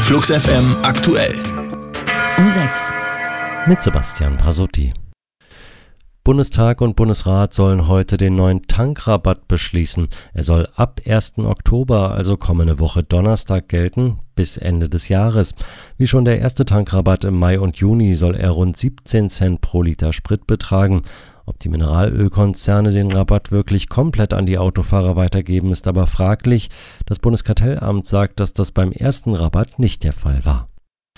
Flux FM aktuell. Um 6. Mit Sebastian Pasotti. Bundestag und Bundesrat sollen heute den neuen Tankrabatt beschließen. Er soll ab 1. Oktober, also kommende Woche Donnerstag, gelten, bis Ende des Jahres. Wie schon der erste Tankrabatt im Mai und Juni soll er rund 17 Cent pro Liter Sprit betragen. Ob die Mineralölkonzerne den Rabatt wirklich komplett an die Autofahrer weitergeben, ist aber fraglich. Das Bundeskartellamt sagt, dass das beim ersten Rabatt nicht der Fall war.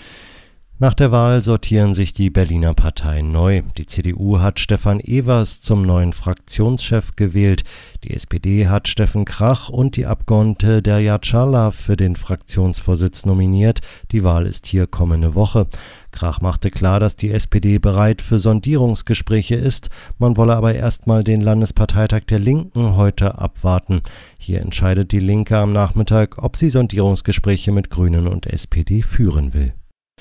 Nach der Wahl sortieren sich die Berliner Parteien neu. Die CDU hat Stefan Evers zum neuen Fraktionschef gewählt. Die SPD hat Steffen Krach und die Abgeordnete Derya Çağlar für den Fraktionsvorsitz nominiert. Die Wahl ist hier kommende Woche. Krach machte klar, dass die SPD bereit für Sondierungsgespräche ist. Man wolle aber erstmal den Landesparteitag der Linken heute abwarten. Hier entscheidet die Linke am Nachmittag, ob sie Sondierungsgespräche mit Grünen und SPD führen will.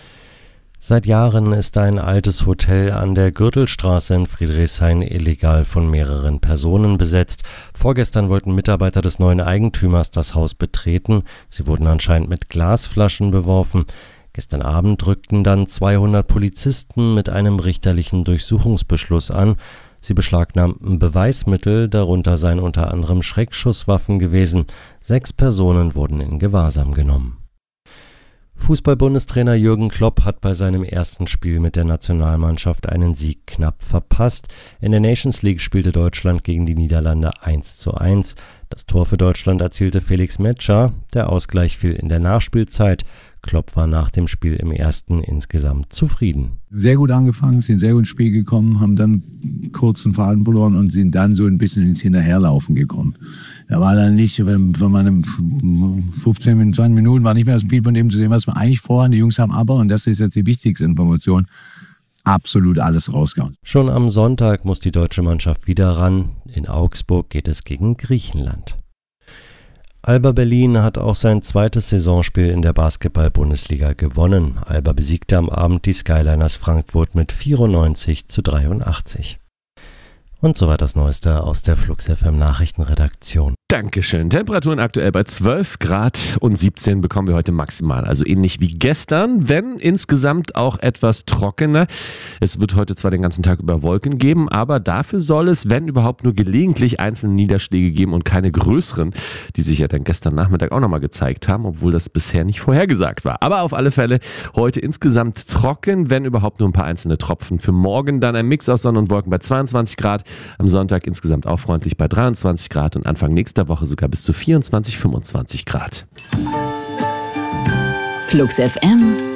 Seit Jahren ist ein altes Hotel an der Gürtelstraße in Friedrichshain illegal von mehreren Personen besetzt. Vorgestern wollten Mitarbeiter des neuen Eigentümers das Haus betreten. Sie wurden anscheinend mit Glasflaschen beworfen. Gestern Abend rückten dann 200 Polizisten mit einem richterlichen Durchsuchungsbeschluss an. Sie beschlagnahmten Beweismittel, darunter seien unter anderem Schreckschusswaffen gewesen. 6 Personen wurden in Gewahrsam genommen. Fußball-Bundestrainer Jürgen Klopp hat bei seinem ersten Spiel mit der Nationalmannschaft einen Sieg knapp verpasst. In der Nations League spielte Deutschland gegen die Niederlande 1:1. Das Tor für Deutschland erzielte Felix Metscher. Der Ausgleich fiel in der Nachspielzeit. Klopp war nach dem Spiel im ersten insgesamt zufrieden. Sehr gut angefangen, sind sehr gut ins Spiel gekommen, haben dann kurz den Faden verloren und sind dann so ein bisschen ins Hinterherlaufen gekommen. Da war dann nicht, wenn man 15, 20 Minuten war nicht mehr so viel von dem zu sehen, was wir eigentlich vorhaben. Die Jungs haben aber, und das ist jetzt die wichtigste Information, absolut alles rausgehauen. Schon am Sonntag muss die deutsche Mannschaft wieder ran. In Augsburg geht es gegen Griechenland. Alba Berlin hat auch sein zweites Saisonspiel in der Basketball-Bundesliga gewonnen. Alba besiegte am Abend die Skyliners Frankfurt mit 94:83. Und soweit das Neueste aus der Flux FM Nachrichtenredaktion. Dankeschön. Temperaturen aktuell bei 12 Grad und 17 bekommen wir heute maximal. Also ähnlich wie gestern, wenn insgesamt auch etwas trockener. Es wird heute zwar den ganzen Tag über Wolken geben, aber dafür soll es, wenn überhaupt, nur gelegentlich einzelne Niederschläge geben und keine größeren, die sich ja dann gestern Nachmittag auch nochmal gezeigt haben, obwohl das bisher nicht vorhergesagt war. Aber auf alle Fälle heute insgesamt trocken, wenn überhaupt nur ein paar einzelne Tropfen. Für morgen dann ein Mix aus Sonne und Wolken bei 22 Grad. Am Sonntag insgesamt auch freundlich bei 23 Grad und Anfang nächster Woche sogar bis zu 24, 25 Grad. Flux FM